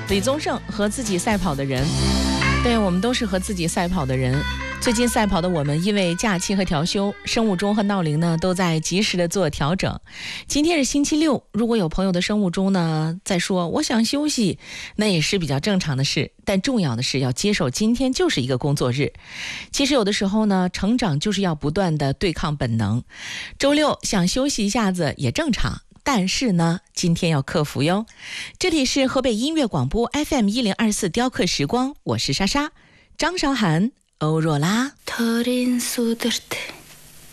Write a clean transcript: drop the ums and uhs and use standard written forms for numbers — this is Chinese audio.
李宗盛和自己赛跑的人，对，我们都是和自己赛跑的人。最近赛跑的我们，因为假期和调休，生物钟和闹铃呢都在及时的做调整。今天是星期六，如果有朋友的生物钟呢在说我想休息，那也是比较正常的事。但重要的是要接受今天就是一个工作日。其实有的时候呢，成长就是要不断的对抗本能。周六想休息一下子也正常。但是呢，今天要克服哟。这里是河北音乐广播 FM1024雕刻时光，我是莎莎。张韶涵，欧若拉。